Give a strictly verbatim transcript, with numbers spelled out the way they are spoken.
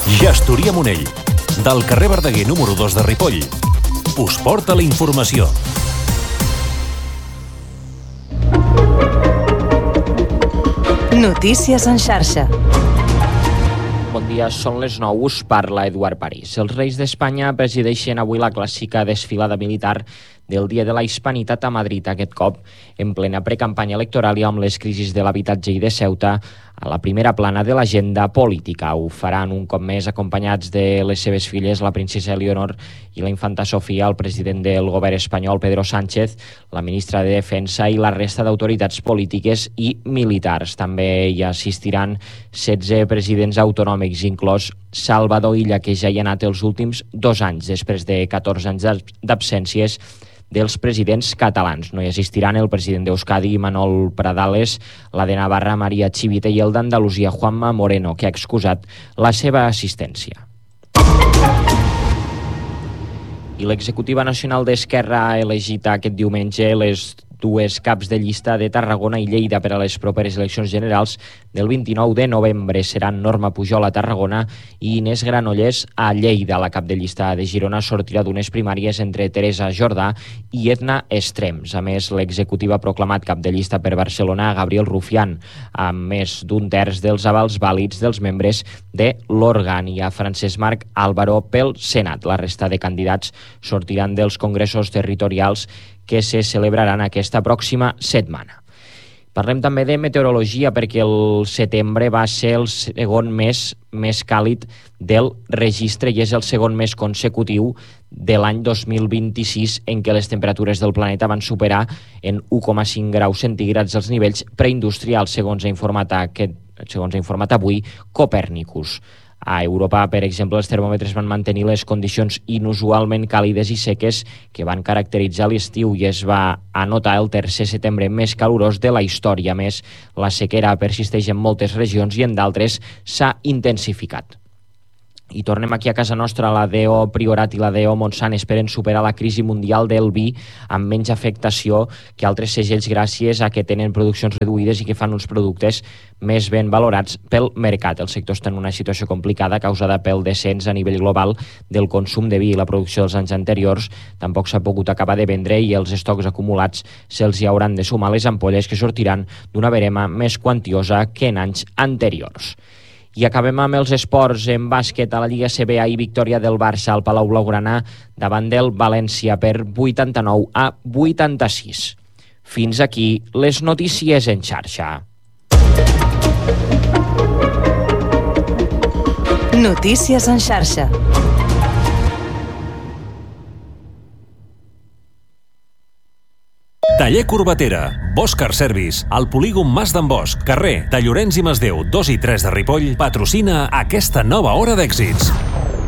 Gestoria Monell, del carrer Verdaguer número dos de Ripoll, us porta la informació. Notícies en xarxa. Bon dia, són les nou, us parla Eduard París. Els Reis d'Espanya presideixen avui la clàssica desfilada militar del Dia de la Hispanitat a Madrid, aquest cop en plena precampanya electoral i amb les crisis de l'habitatge i de Ceuta a la primera plana de l'agenda política. Ho faran un cop més acompanyats de les seves filles, la princesa Eleonor i la infanta Sofia, el president del govern espanyol, Pedro Sánchez, la ministra de Defensa i la resta d'autoritats polítiques i militars. També hi assistiran setze presidents autonòmics, inclòs Salvador Illa, que ja hi ha anat els últims dos anys, després de catorze anys d'absències dels presidents catalans. No hi assistiran el president d'Euskadi, Manol Pradales, la de Navarra, Maria Chivite, i el d'Andalusia, Juanma Moreno, que ha excusat la seva assistència. I l'executiva nacional d'Esquerra ha elegit aquest diumenge les dues caps de llista de Tarragona i Lleida per a les properes eleccions generals del vint-i-nou de novembre. Seran Norma Pujol a Tarragona i Inés Granollers a Lleida. La cap de llista de Girona sortirà d'unes primàries entre Teresa Jordà i Edna Estrems. A més, l'executiva ha proclamat cap de llista per Barcelona a Gabriel Rufián, amb més d'un terç dels avals vàlids dels membres de l'òrgan, i a Francesc Marc Álvaro pel Senat. La resta de candidats sortiran dels congressos territorials que se celebraran aquesta pròxima setmana. Parlem també de meteorologia, perquè el setembre va ser el segon mes més càlid del registre i és el segon mes consecutiu de l'any dos mil vint-i-sis en què les temperatures del planeta van superar en u coma cinc graus centígrads els nivells preindustrials, segons ha informat, aquest, segons ha informat avui Copèrnicus. A Europa, per exemple, els termòmetres van mantenir les condicions inusualment càlides i seques que van caracteritzar l'estiu i es va anotar el tercer setembre més calorós de la història. A més, la sequera persisteix en moltes regions i en d'altres s'ha intensificat. I tornem aquí a casa nostra. La D O Priorat i la D O Montsant esperen superar la crisi mundial del vi amb menys afectació que altres segells gràcies a que tenen produccions reduïdes i que fan uns productes més ben valorats pel mercat. El sector està en una situació complicada causada pel descens a nivell global del consum de vi i la producció dels anys anteriors. Tampoc s'ha pogut acabar de vendre i els estocs acumulats se'ls hi hauran de sumar les ampolles que sortiran d'una verema més quantiosa que en anys anteriors. I acabem amb els esports. En bàsquet, a la Lliga C B, ahir victòria del Barça al Palau Blaugrana davant del València per vuitanta-nou a vuitanta-sis. Fins aquí les notícies en xarxa. Notícies en xarxa. Taller Corbatera, Bosch Car Service, al polígon Mas d'en Bosch, carrer de Llorenç i Masdeu dos i tres de Ripoll, patrocina aquesta nova hora d'èxits.